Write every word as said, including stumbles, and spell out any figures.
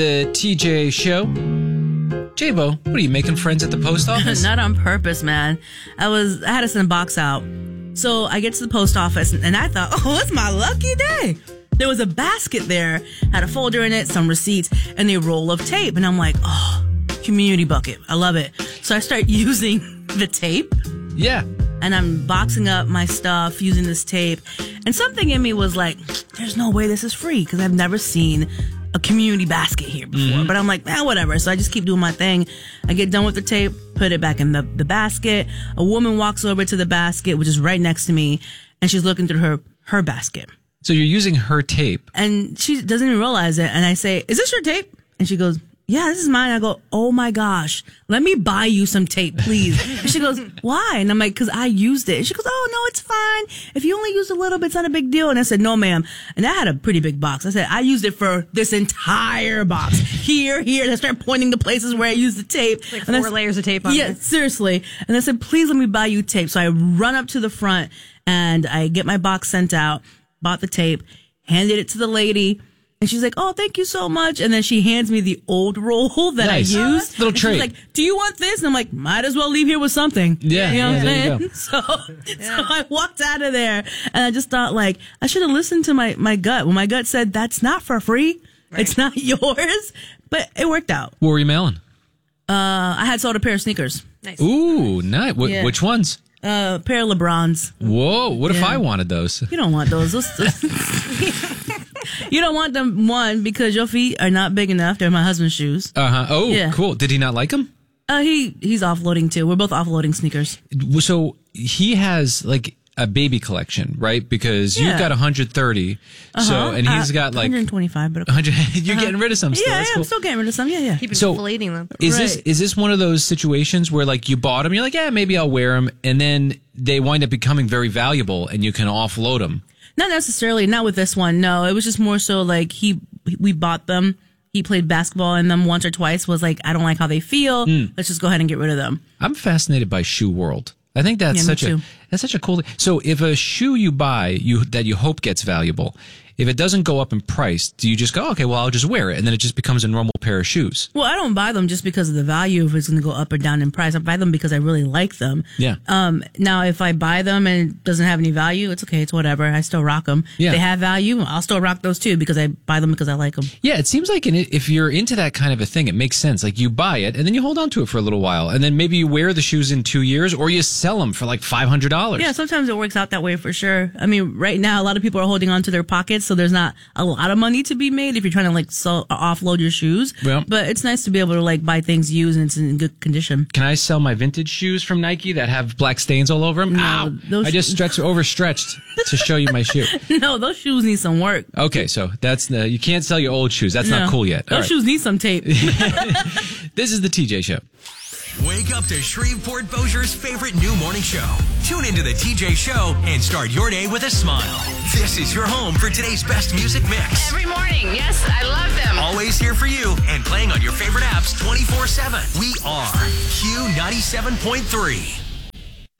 The T J Show. J-Bo, what are you, making friends at the post office? Not on purpose, man. I was I had to send a box out. So I get to the post office and I thought, oh, it's my lucky day. There was a basket there, had a folder in it, some receipts, and a roll of tape. And I'm like, oh, community bucket. I love it. So I start using the tape. Yeah. And I'm boxing up my stuff using this tape. And something in me was like, there's no way this is free because I've never seen a community basket here before. Mm-hmm. But I'm like, eh, whatever. So I just keep doing my thing. I get done with the tape, put it back in the, the basket. A woman walks over to the basket, which is right next to me, and she's looking through her, her basket. So you're using her tape. And she doesn't even realize it. And I say, is this your tape? And she goes, yeah, this is mine. I go, oh my gosh, let me buy you some tape, please. And she goes, why? And I'm like, because I used it. And she goes, oh, no, it's fine. If you only use a little bit, it's not a big deal. And I said, no, ma'am. And I had a pretty big box. I said, I used it for this entire box. Here, here. And I started pointing to places where I used the tape. Like and four I, layers of tape on Yeah, there. seriously. And I said, please let me buy you tape. So I run up to the front and I get my box sent out, bought the tape, handed it to the lady. And she's like, oh, thank you so much. And then she hands me the old roll that nice. I used. Little and trait. She's like, do you want this? And I'm like, might as well leave here with something. Yeah. You know yeah, what there I'm you saying? So, yeah. so I walked out of there and I just thought, like, I should have listened to my, my gut. When my gut said, that's not for free. Right. It's not yours. But it worked out. What were you mailing? Uh, I had sold a pair of sneakers. Nice. Ooh, nice. Wh- Yeah. Which ones? Uh, a pair of LeBrons. Whoa, what if Yeah. I wanted those? You don't want those. those, those you don't want them, one, because your feet are not big enough. They're my husband's shoes. Uh-huh. Oh, Yeah. cool. Did he not like them? Uh, he he's offloading too. We're both offloading sneakers. So he has like a baby collection, right? Because Yeah. you've got one hundred thirty. Uh-huh. So, and he's Uh, got like one hundred twenty-five, but okay. one hundred. You're getting rid of some still. Yeah, That's yeah, cool. I'm still getting rid of some. Yeah, yeah. Keep So- inflating them. Is this Right. is this one of those situations where like you bought them, you're like, yeah, maybe I'll wear them, and then they wind up becoming very valuable, and you can offload them? Not necessarily. Not with this one. No, it was just more so like he we bought them. He played basketball in them once or twice. Was like, I don't like how they feel. Mm. Let's just go ahead and get rid of them. I'm fascinated by shoe world. I think that's Yeah, me such a too. that's such a cool. So if a shoe you buy you that you hope gets valuable, if it doesn't go up in price, do you just go, okay, well, I'll just wear it, and then it just becomes a normal pair of shoes? Well, I don't buy them just because of the value if it's going to go up or down in price. I buy them because I really like them. Yeah. Um. Now, if I buy them and it doesn't have any value, it's okay. It's whatever. I still rock them. Yeah. If they have value, I'll still rock those too because I buy them because I like them. Yeah, it seems like in it, if you're into that kind of a thing, it makes sense. Like you buy it and then you hold on to it for a little while, and then maybe you wear the shoes in two years, or you sell them for like five hundred dollars. Yeah, sometimes it works out that way for sure. I mean, right now, a lot of people are holding on to their pockets, so there's not a lot of money to be made if you're trying to like sell, offload your shoes. Yeah. But it's nice to be able to like buy things used and it's in good condition. Can I sell my vintage shoes from Nike that have black stains all over them? No, Ow! those- I just stretched, overstretched to show you my shoe. No, those shoes need some work. Okay, so that's the, you can't sell your old shoes. That's No. not cool yet. Those All right. shoes need some tape. This is the T J Show. Wake up to Shreveport Bossier's favorite new morning show. Tune into the T J Show and start your day with a smile. This is your home for today's best music mix. Every morning, yes, I love them. Always here for you and playing on your favorite apps twenty-four seven. We are Q ninety-seven point three.